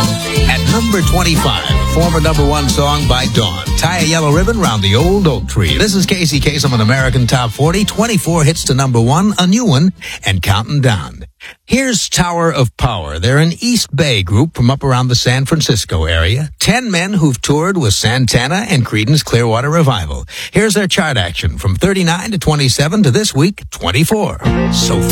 At number 25, former number one song by Dawn. Tie a yellow ribbon round the old oak tree. This is Casey Kasem on American Top 40. 24 hits to number one, a new one, and counting down. Here's Tower of Power. They're an East Bay group from up around the San Francisco area. 10 men who've toured with Santana and Creedence Clearwater Revival. Here's their chart action from 39 to 27 to this week, 24. So far.